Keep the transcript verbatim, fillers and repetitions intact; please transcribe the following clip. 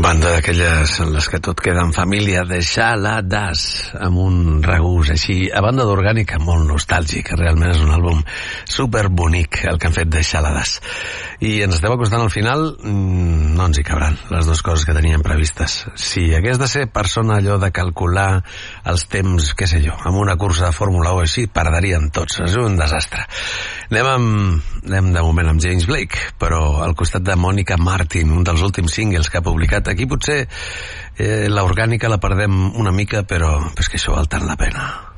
Banda d'aquelles en les que tot queda en família, de Xalades, amb un regús així, a banda d'orgànica, molt nostàlgic. Realment és un àlbum superbonic el que han fet de Xalades. I ens estem acostant al final, no ens hi cabran les dues coses que teníem previstes. Si hagués de ser persona allò de calcular els temps, què sé jo, amb una cursa de Fórmula u així, perdarien tots, és un desastre. Anem, amb, anem de moment amb James Blake, però al costat de Monica Martin, un dels últims singles que ha publicat. Aquí potser eh, l'orgànica la perdem una mica, però és que això val tant la pena.